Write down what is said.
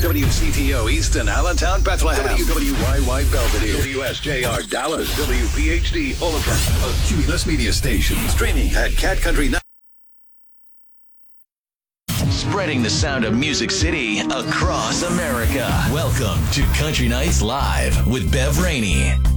WCTO Easton, Allentown, Bethlehem. WWYY Belvedere. WSJR Dallas. WPHD Fullerton. A Cumulus Media Station. Streaming at Cat Country. Spreading the sound of Music City across America. Welcome to Country Nights Live with Bev Rainey.